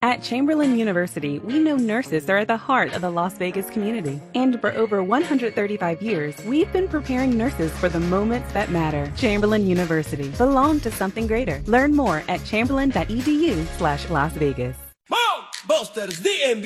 At Chamberlain University, we know nurses are at the heart of the Las Vegas community. And for over 135 years, we've been preparing nurses for the moments that matter. Chamberlain University. Belong to something greater. Learn more at chamberlain.edu/Las Vegas. Busters, DMV.